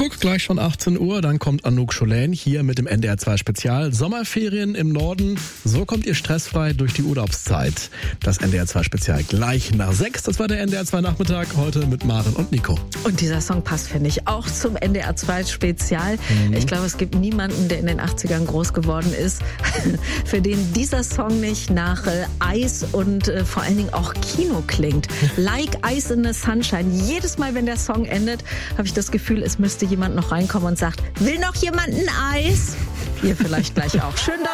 Guck, gleich schon 18 Uhr, dann kommt Anouk Schollain hier mit dem NDR 2 Spezial. Sommerferien im Norden, so kommt ihr stressfrei durch die Urlaubszeit. Das NDR 2 Spezial gleich nach 6. Das war der NDR 2 Nachmittag, heute mit Maren und Nico. Und dieser Song passt, finde ich, auch zum NDR 2 Spezial. Ich glaube, es gibt niemanden, der in den 80ern groß geworden ist, für den dieser Song nicht nach Eis und vor allen Dingen auch Kino klingt. Like Ice in the Sunshine. Jedes Mal, wenn der Song endet, habe ich das Gefühl, es müsste jemand noch reinkommen und sagt, will noch jemand ein Eis? Ihr vielleicht gleich auch. Schön,